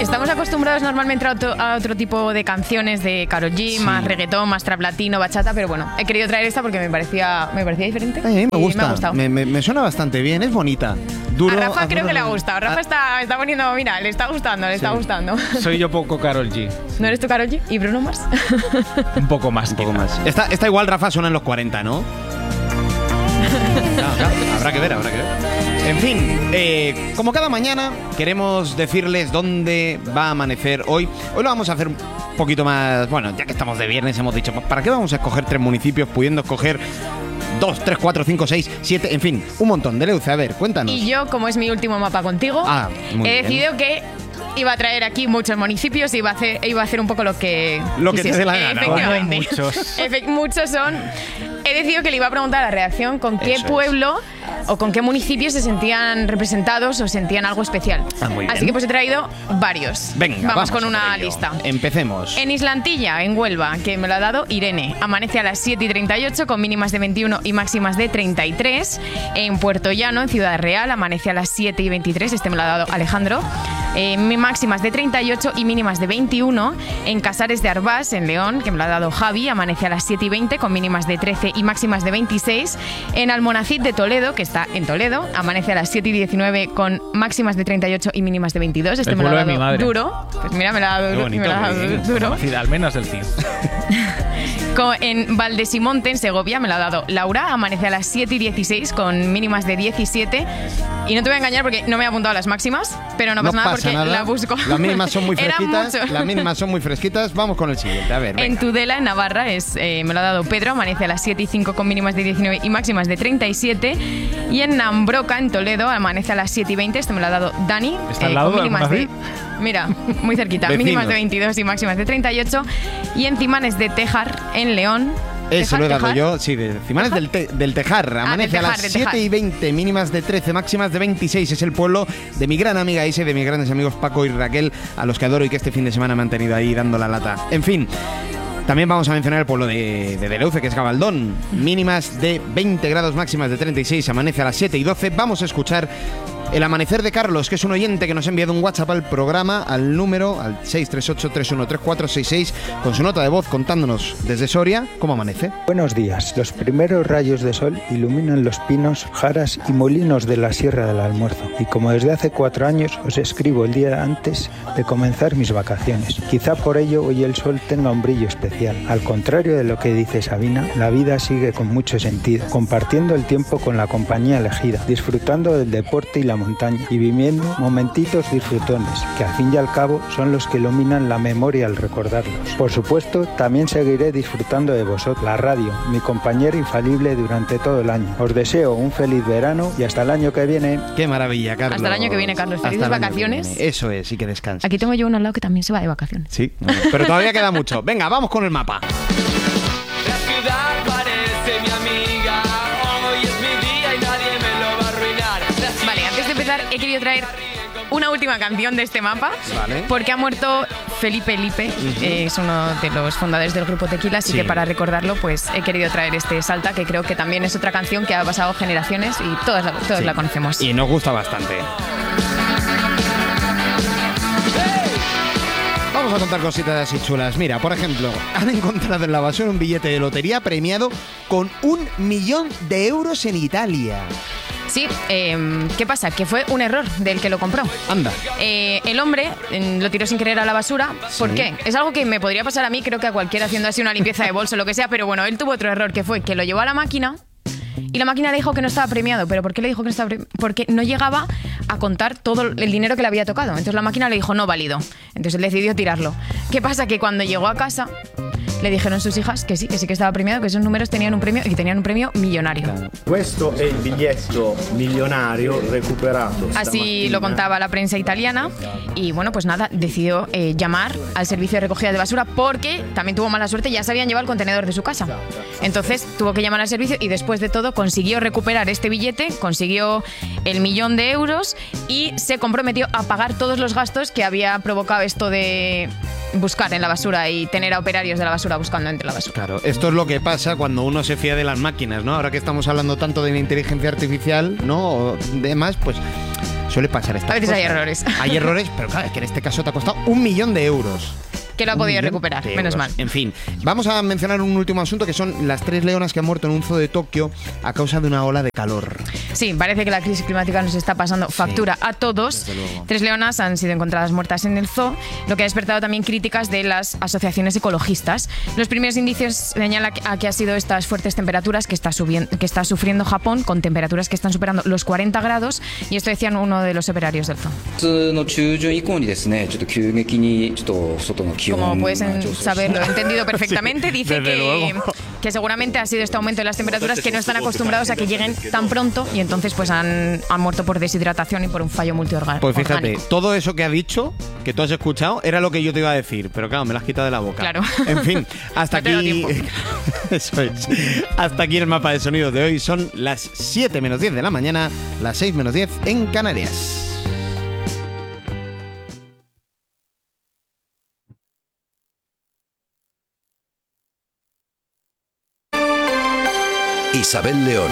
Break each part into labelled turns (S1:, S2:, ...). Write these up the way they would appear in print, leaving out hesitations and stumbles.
S1: Estamos acostumbrados normalmente a otro tipo de canciones de Karol G, más reggaetón, más trap latino, bachata, pero bueno, he querido traer esta porque me parecía diferente.
S2: Me gusta,
S1: me ha gustado.
S2: Me suena bastante bien, es bonita.
S1: A Rafa creo que le ha gustado. Rafa está poniendo, mira, le está gustando.
S3: Soy yo poco Karol G.
S1: ¿No eres tú Karol G? ¿Y Bruno Mars?
S3: Un poco más.
S2: Está igual, Rafa, suena en los 40, ¿no? Claro, habrá que ver. En fin, como cada mañana queremos decirles dónde va a amanecer hoy. Hoy lo vamos a hacer un poquito más... Bueno, ya que estamos de viernes hemos dicho, ¿para qué vamos a escoger 3 municipios pudiendo escoger 2, 3, 4, 5, 6, 7, en fin, un montón? De Leuce, a ver, cuéntanos.
S1: Y yo, como es mi último mapa contigo, he decidido que iba a traer aquí muchos municipios y iba a hacer un poco lo que
S2: te dé la gana.
S1: Efectivamente.
S3: Muchos.
S1: Muchos son. He decidido que le iba a preguntar a la redacción con qué pueblo o con qué municipio se sentían representados o sentían algo especial.
S2: Muy bien.
S1: Así que pues he traído varios.
S2: Venga,
S1: vamos con una lista.
S2: Empecemos.
S1: En Islantilla, en Huelva, que me lo ha dado Irene, amanece a las 7:38 con mínimas de 21 y máximas de 33. En Puerto Llano, en Ciudad Real, amanece a las 7:23, este me lo ha dado Alejandro. Máximas de 38 y mínimas de 21. En Casares de Arbás, en León, que me lo ha dado Javi, amanece a las 7:20 con mínimas de 13 y máximas de 26. En Almonacid de Toledo, que está en Toledo, amanece a las 7:19 con máximas de 38 y mínimas de 22. Este me lo ha dado Duro. Pues mira, me lo ha dado Duro.
S3: Al menos del 100.
S1: En Valdesimonte, en Segovia, me lo ha dado Laura, amanece a las 7:16 con mínimas de 17. Y no te voy a engañar porque no me he apuntado a las máximas, pero no pasa nada porque la busco.
S2: Las mínimas son muy fresquitas. Vamos con el siguiente, a ver, venga.
S1: En Tudela, en Navarra, me lo ha dado Pedro, amanece a las 7:05 con mínimas de 19 y máximas de 37. Y en Nambroca, en Toledo, amanece a las 7:20, este me lo ha dado Dani.
S3: ¿Está al lado
S1: con mínimas
S3: de
S1: Mira, muy cerquita, mínimas de 22 y máximas de 38. Y en Cimanes de Tejar, en León.
S2: Eso lo he dado yo, sí, de Cimanes del Tejar. Amanece a las 7:20, mínimas de 13, máximas de 26. Es el pueblo de mi gran amiga Isa y de mis grandes amigos Paco y Raquel, a los que adoro y que este fin de semana me han tenido ahí dando la lata. En fin, también vamos a mencionar el pueblo de Leuce, que es Gabaldón. Mínimas de 20 grados, máximas de 36. Amanece a las 7:12. Vamos a escuchar el amanecer de Carlos, que es un oyente que nos ha enviado un WhatsApp al programa, al número, al 638-313466, con su nota de voz contándonos desde Soria cómo amanece.
S4: Buenos días. Los primeros rayos de sol iluminan los pinos, jaras y molinos de la Sierra del Almuerzo. Y como desde hace 4 años os escribo el día antes de comenzar mis vacaciones. Quizá por ello hoy el sol tenga un brillo especial. Al contrario de lo que dice Sabina, la vida sigue con mucho sentido, compartiendo el tiempo con la compañía elegida, disfrutando del deporte y la montaña y viviendo momentitos disfrutones que al fin y al cabo son los que iluminan la memoria al recordarlos. Por supuesto, también seguiré disfrutando de vosotros, la radio, mi compañero infalible durante todo el año. Os deseo un feliz verano y hasta el año que viene.
S2: Qué maravilla, Carlos.
S1: Hasta el año que viene, Carlos. Felices vacaciones.
S2: Eso es, y que descanses.
S1: Aquí tengo yo uno al lado que también se va de vacaciones.
S2: Sí, pero todavía queda mucho. Venga, vamos con el mapa.
S1: He querido traer una última canción de este mapa, porque ha muerto Felipe Lipe, es uno de los fundadores del grupo Tequila, así que para recordarlo pues he querido traer este Salta, que creo que también es otra canción que ha pasado generaciones y todos la conocemos.
S2: Y nos gusta bastante. Vamos a contar cositas así chulas. Mira, por ejemplo, han encontrado en la basura un billete de lotería premiado con 1 millón de euros en Italia.
S1: Sí, ¿qué pasa? Que fue un error del que lo compró.
S2: Anda.
S1: El hombre lo tiró sin querer a la basura. ¿Por qué? Es algo que me podría pasar a mí, creo que a cualquiera haciendo así una limpieza de bolso o lo que sea, pero bueno, él tuvo otro error, que fue que lo llevó a la máquina y la máquina le dijo que no estaba premiado. ¿Pero por qué le dijo que no estaba premiado? Porque no llegaba a contar todo el dinero que le había tocado. Entonces la máquina le dijo no válido. Entonces él decidió tirarlo. ¿Qué pasa? Que cuando llegó a casa le dijeron sus hijas que sí que estaba premiado, que esos números tenían un premio y que tenían un premio millonario.
S5: Questo è il biglietto millonario recuperato.
S1: Así lo contaba la prensa italiana y bueno, pues nada, decidió llamar al servicio de recogida de basura porque también tuvo mala suerte, ya se habían llevado el contenedor de su casa. Entonces tuvo que llamar al servicio y después de todo consiguió recuperar este billete, consiguió el 1 millón de euros y se comprometió a pagar todos los gastos que había provocado esto de buscar en la basura y tener a operarios de la basura buscando entre la basura.
S2: Claro, esto es lo que pasa cuando uno se fía de las máquinas, ¿no? Ahora que estamos hablando tanto de la inteligencia artificial, ¿no? O demás, pues Suele pasar estas
S1: A veces
S2: cosas.
S1: hay errores.
S2: Hay errores, pero claro, es que en este caso te ha costado 1 millón de euros.
S1: Que lo ha
S2: 1
S1: podido
S2: millón
S1: recuperar,
S2: de
S1: menos
S2: euros.
S1: mal.
S2: En fin, vamos a mencionar un último asunto, que son las 3 leonas que han muerto en un zoo de Tokio a causa de una ola de calor.
S1: Sí, parece que la crisis climática nos está pasando factura a todos.
S2: desde luego.
S1: 3 leonas han sido encontradas muertas en el zoo, lo que ha despertado también críticas de las asociaciones ecologistas. Los primeros indicios señalan a que ha sido estas fuertes temperaturas que está sufriendo Japón, con temperaturas que están superando los 40 grados, y esto decían uno de los operarios del zoo. Como puedes saber, lo he entendido perfectamente. Dice que seguramente ha sido este aumento de las temperaturas, que no están acostumbrados a que lleguen tan pronto, y entonces pues han muerto por deshidratación y por un fallo multiorgánico.
S2: Pues fíjate, todo eso que ha dicho, que tú has escuchado, era lo que yo te iba a decir, pero claro, me lo has quitado de la boca.
S1: Claro.
S2: En fin, hasta
S1: No te da
S2: aquí.
S1: tiempo.
S2: Eso es. Hasta aquí el mapa de sonidos de hoy. Son las 7 menos 10 de la mañana, las 6 menos 10 en Canarias.
S6: Isabel León.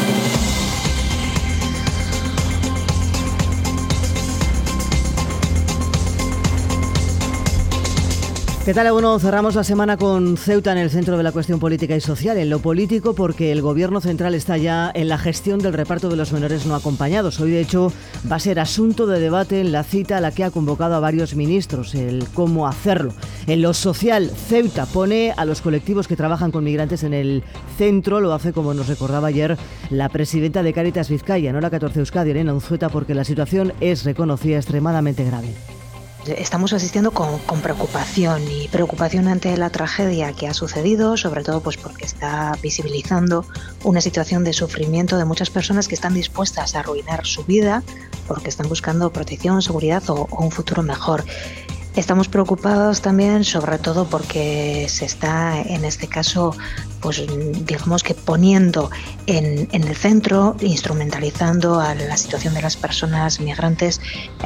S7: ¿Qué tal? Bueno, cerramos la semana con Ceuta en el centro de la cuestión política y social. En lo político, porque el gobierno central está ya en la gestión del reparto de los menores no acompañados. Hoy, de hecho, va a ser asunto de debate en la cita a la que ha convocado a varios ministros, el cómo hacerlo. En lo social, Ceuta pone a los colectivos que trabajan con migrantes en el centro. Lo hace, como nos recordaba ayer, la presidenta de Cáritas Vizcaya, en Hora 14 Euskadi, Elena Unzueta, porque la situación es reconocida extremadamente grave.
S8: Estamos asistiendo con preocupación ante la tragedia que ha sucedido, sobre todo pues porque está visibilizando una situación de sufrimiento de muchas personas que están dispuestas a arruinar su vida porque están buscando protección, seguridad o un futuro mejor. Estamos preocupados también, sobre todo porque se está, en este caso, pues digamos que poniendo en el centro, instrumentalizando a la situación de las personas migrantes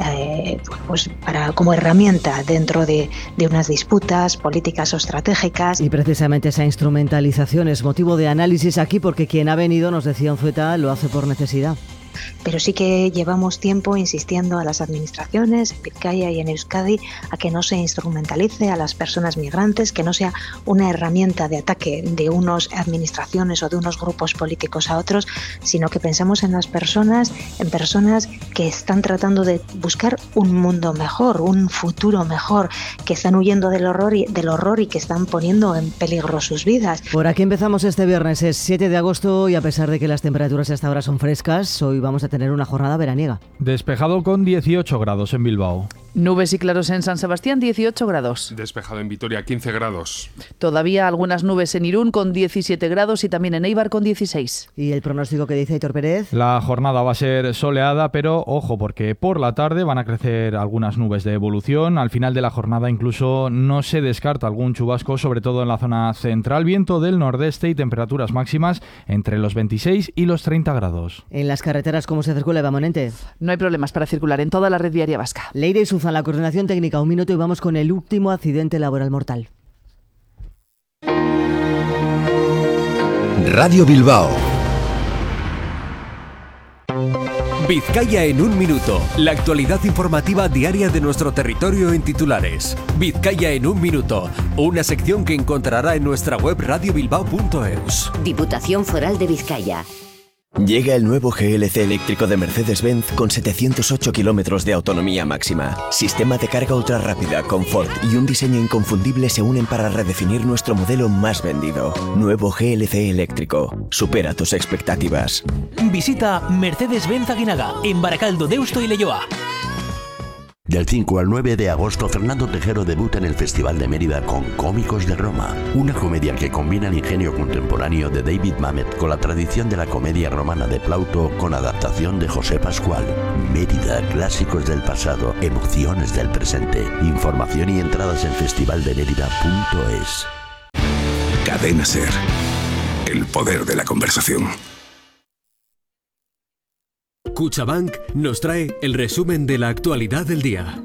S8: pues como herramienta dentro de unas disputas políticas o estratégicas.
S7: Y precisamente esa instrumentalización es motivo de análisis aquí, porque quien ha venido, nos decía Unzueta, lo hace por necesidad.
S8: Pero sí que llevamos tiempo insistiendo a las administraciones en Vizcaya y en Euskadi a que no se instrumentalice a las personas migrantes, que no sea una herramienta de ataque de unas administraciones o de unos grupos políticos a otros, sino que pensemos en las personas, en personas que están tratando de buscar un mundo mejor, un futuro mejor, que están huyendo del horror y que están poniendo en peligro sus vidas.
S7: Por aquí empezamos este viernes, es 7 de agosto, y a pesar de que las temperaturas hasta ahora son frescas, hoy vamos a tener una jornada veraniega.
S3: Despejado con 18 grados en Bilbao.
S9: Nubes y claros en San Sebastián, 18 grados.
S10: Despejado en Vitoria, 15 grados.
S9: Todavía algunas nubes en Irún con 17 grados y también en Eibar con 16.
S7: ¿Y el pronóstico que dice Aitor Pérez?
S3: La jornada va a ser soleada, pero ojo, porque por la tarde van a crecer algunas nubes de evolución. Al final de la jornada incluso no se descarta algún chubasco, sobre todo en la zona central. Viento del nordeste y temperaturas máximas entre los 26 y los 30 grados.
S7: En las carreteras, ¿cómo se circula, Eva Monente?
S9: No hay problemas para circular en toda la red viaria vasca.
S7: Leire y Suzan, la coordinación técnica, 1 minuto y vamos con el último accidente laboral mortal.
S6: Radio Bilbao. Vizcaya en 1 minuto. La actualidad informativa diaria de nuestro territorio en titulares. Vizcaya en 1 minuto. Una sección que encontrará en nuestra web radiobilbao.eus.
S11: Diputación Foral de Vizcaya.
S12: Llega el nuevo GLC eléctrico de Mercedes-Benz con 708 kilómetros de autonomía máxima. Sistema de carga ultra rápida, confort y un diseño inconfundible se unen para redefinir nuestro modelo más vendido. Nuevo GLC eléctrico. Supera tus expectativas.
S13: Visita Mercedes-Benz Aguinaga, en Baracaldo, Deusto y Leioa.
S14: Del 5 al 9 de agosto, Fernando Tejero debuta en el Festival de Mérida con Cómicos de Roma, una comedia que combina el ingenio contemporáneo de David Mamet con la tradición de la comedia romana de Plauto con adaptación de José Pascual. Mérida, clásicos del pasado, emociones del presente. Información y entradas en festivaldemerida.es.
S15: Cadena SER. El poder de la conversación.
S6: Cuchabank nos trae el resumen de la actualidad del día.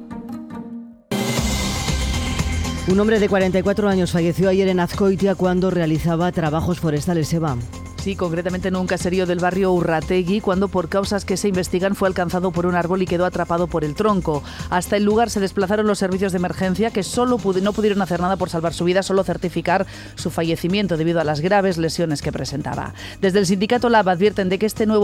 S7: Un hombre de 44 años falleció ayer en Azcoitia cuando realizaba trabajos forestales, Eva.
S9: Sí, concretamente en un caserío del barrio Urrategui, cuando por causas que se investigan fue alcanzado por un árbol y quedó atrapado por el tronco. Hasta el lugar se desplazaron los servicios de emergencia, que no pudieron hacer nada por salvar su vida, solo certificar su fallecimiento debido a las graves lesiones que presentaba. Desde el sindicato LAB advierten de que este nuevo